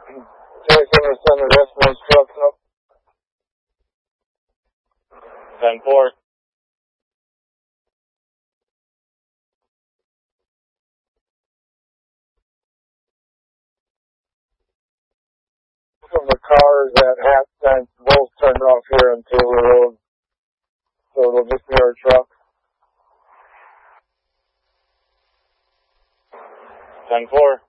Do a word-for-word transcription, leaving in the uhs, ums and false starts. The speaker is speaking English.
Jason, we're sending the rest of those trucks up. ten four. Some of the cars at half time both turned off here on Taylor Road. So it'll just be our truck. ten four.